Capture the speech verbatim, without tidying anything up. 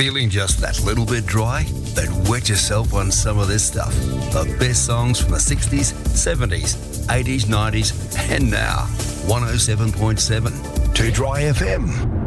Feeling just that little bit dry? Then wet yourself on some of this stuff. The best songs from the sixties, seventies, eighties, nineties, and now. one oh seven point seven. To Dry F M.